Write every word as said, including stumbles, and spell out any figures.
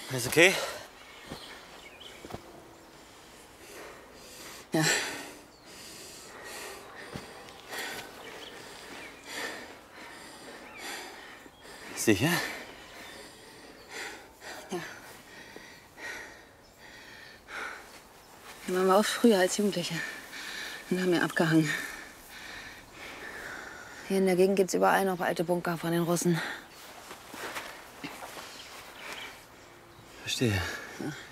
Alles okay? Ja. Sicher? Ja. Wir waren oft früher als Jugendliche und haben hier abgehangen. Hier in der Gegend gibt's überall noch alte Bunker von den Russen. Verstehe. Ja.